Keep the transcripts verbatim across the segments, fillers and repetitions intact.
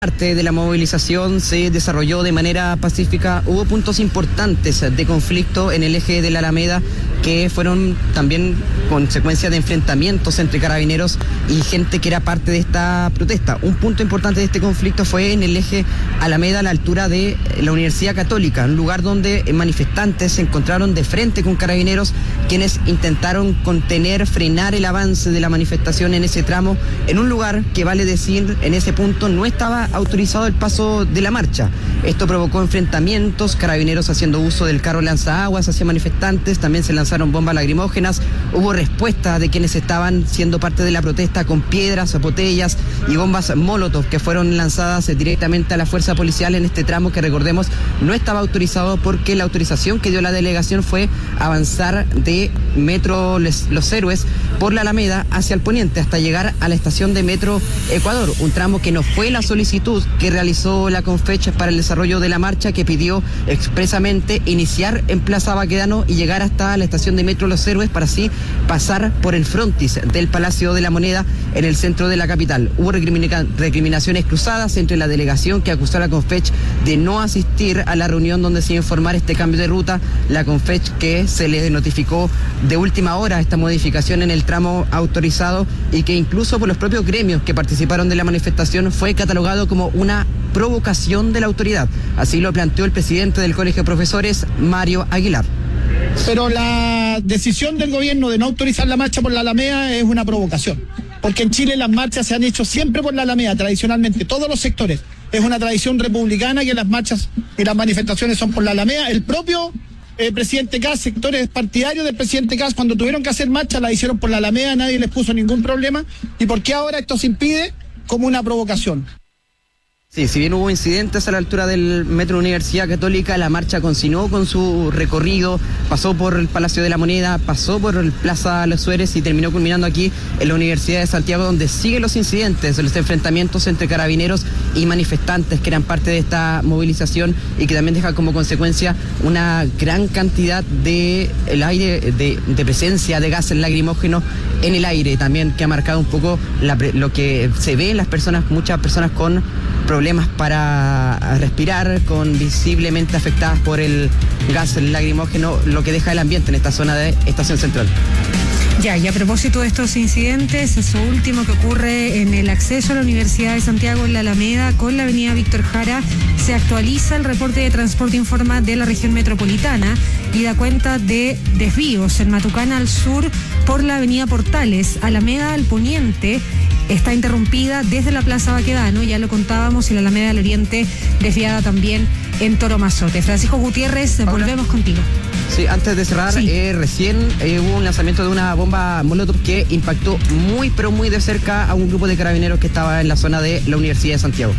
Parte de la movilización se desarrolló de manera pacífica. Hubo puntos importantes de conflicto en el eje de la Alameda que fueron también consecuencia de enfrentamientos entre carabineros y gente que era parte de esta protesta. Un punto importante de este conflicto fue en el eje Alameda a la altura de la Universidad Católica, un lugar donde manifestantes se encontraron de frente con carabineros, quienes intentaron contener, frenar el avance de la manifestación en ese tramo, en un lugar que, vale decir, en ese punto no estaba autorizado el paso de la marcha. Esto provocó enfrentamientos, carabineros haciendo uso del carro lanzaguas hacia manifestantes, también se lanzaron bombas lacrimógenas, hubo respuesta de quienes estaban siendo parte de la protesta con piedras, botellas y bombas molotov que fueron lanzadas directamente a la fuerza policial en este tramo que, recordemos, no estaba autorizado porque la autorización que dio la delegación fue avanzar de Metro Los Héroes por la Alameda hacia el poniente hasta llegar a la estación de Metro Ecuador, un tramo que no fue la solicitud que realizó la Confech para el desarrollo de la marcha, que pidió expresamente iniciar en Plaza Baquedano y llegar hasta la estación de Metro Los Héroes para así pasar por el frontis del Palacio de la Moneda en el centro de la capital. Hubo recrimina- recriminaciones cruzadas entre la delegación, que acusó a la Confech de no asistir a la reunión donde se iba a informar este cambio de ruta, la Confech que se le notificó de última hora esta modificación en el tramo autorizado y que incluso por los propios gremios que participaron de la manifestación fue catalogado como una provocación de la autoridad. Así lo planteó el presidente del Colegio de Profesores, Mario Aguilar. Pero la decisión del gobierno de no autorizar la marcha por la Alameda es una provocación, porque en Chile las marchas se han hecho siempre por la Alameda, tradicionalmente, todos los sectores. Es una tradición republicana que las marchas y las manifestaciones son por la Alameda. El propio eh, presidente Kast, sectores partidarios del presidente Kast, cuando tuvieron que hacer marcha, la hicieron por la Alameda, nadie les puso ningún problema. ¿Y por qué ahora esto se impide? Como una provocación. Sí, si bien hubo incidentes a la altura del Metro Universidad Católica, la marcha continuó con su recorrido, pasó por el Palacio de la Moneda, pasó por el Plaza Los Héroes y terminó culminando aquí en la Universidad de Santiago, donde siguen los incidentes, los enfrentamientos entre carabineros y manifestantes que eran parte de esta movilización y que también deja como consecuencia una gran cantidad de el aire, de, de presencia de gases lacrimógenos en el aire, también que ha marcado un poco la, lo que se ve en las personas, muchas personas con problemas para respirar, con visiblemente afectadas por el gas lacrimógeno, lo que deja el ambiente en esta zona de Estación Central. Ya, y a propósito de estos incidentes, eso último que ocurre en el acceso a la Universidad de Santiago en la Alameda con la avenida Víctor Jara, se actualiza el reporte de transporte informa de la región metropolitana y da cuenta de desvíos en Matucana al sur por la avenida Portales, Alameda al poniente está interrumpida desde la Plaza Baquedano, ya lo contábamos, y la Alameda al Oriente desviada también en Toro Mazote. Francisco Gutiérrez, Paula, volvemos contigo. Sí, antes de cerrar, sí. eh, recién eh, hubo un lanzamiento de una bomba molotov que impactó muy, pero muy de cerca a un grupo de carabineros que estaba en la zona de la Universidad de Santiago.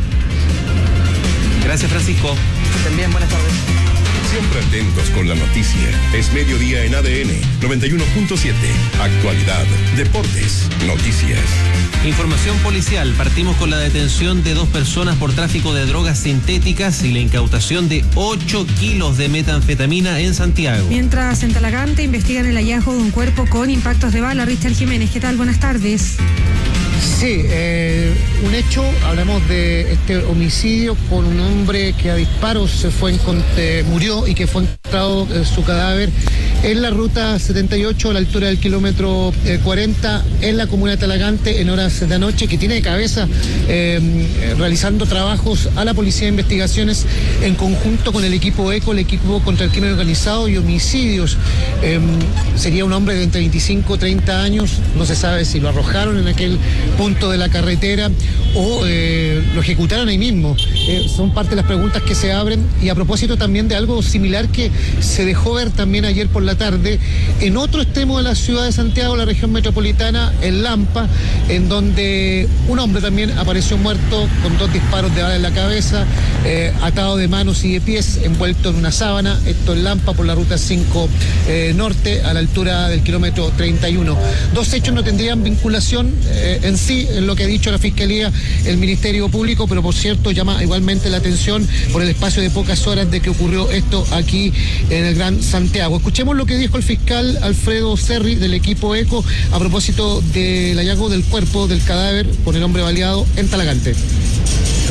Gracias, Francisco. Estén bien, buenas tardes. Siempre atentos con la noticia. Es mediodía en A D N noventa y uno punto siete. Actualidad, deportes, noticias. Información policial. Partimos con la detención de dos personas por tráfico de drogas sintéticas y la incautación de ocho kilos de metanfetamina en Santiago. Mientras en Talagante investigan el hallazgo de un cuerpo con impactos de bala. Richard Jiménez, ¿qué tal? Buenas tardes. Sí, eh, un hecho, hablamos de este homicidio con un hombre que a disparos se fue eh, murió y que fue encontrado eh, su cadáver en la ruta setenta y ocho a la altura del kilómetro eh, cuarenta en la comuna de Talagante en horas de la noche, que tiene de cabeza eh, realizando trabajos a la Policía de Investigaciones en conjunto con el equipo ECO, el equipo contra el crimen organizado y homicidios. Eh, sería un hombre de entre veinticinco y treinta años, no se sabe si lo arrojaron en aquel punto de la carretera o eh, lo ejecutaron ahí mismo. Eh, son parte de las preguntas que se abren, y a propósito también de algo similar que se dejó ver también ayer por la tarde en otro extremo de la ciudad de Santiago, la región metropolitana, en Lampa, en donde un hombre también apareció muerto con dos disparos de bala en la cabeza, eh, atado de manos y de pies, envuelto en una sábana. Esto en Lampa por la ruta cinco eh, norte a la altura del kilómetro treinta y uno. Dos hechos no tendrían vinculación eh, en sí, en lo que ha dicho la Fiscalía, el Ministerio Público, pero por cierto llama igualmente la atención por el espacio de pocas horas de que ocurrió esto aquí en el Gran Santiago. Escuchemos lo que dijo el fiscal Alfredo Cerri del equipo ECO a propósito del hallazgo del cuerpo del cadáver con el hombre baleado en Talagante.